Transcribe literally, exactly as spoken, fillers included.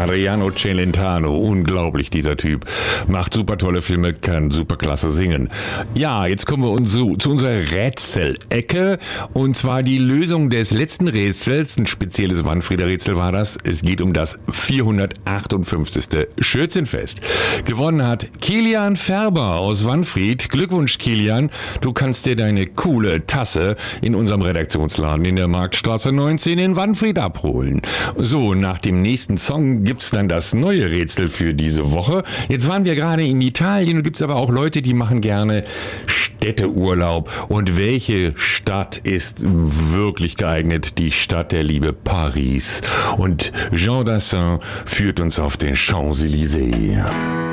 Adriano Celentano, unglaublich dieser Typ. Macht super tolle Filme, kann super klasse singen. Ja, jetzt kommen wir uns so, zu unserer Rätselecke. Und zwar die Lösung des letzten Rätsels. Ein spezielles Wanfrieder-Rätsel war das. Es geht um das vierhundertachtundfünfzigste Schürzenfest. Gewonnen hat Kilian Färber aus Wanfried. Glückwunsch, Kilian. Du kannst dir deine coole Tasse in unserem Redaktionsladen in der Marktstraße neunzehn in Wanfried abholen. So, nach dem nächsten Song gibt's dann das neue Rätsel für diese Woche. Jetzt waren wir gerade in Italien und gibt's aber auch Leute, die machen gerne Städteurlaub. Und welche Stadt ist wirklich geeignet? Die Stadt der Liebe, Paris. Und Jean Dassin führt uns auf den Champs-Élysées.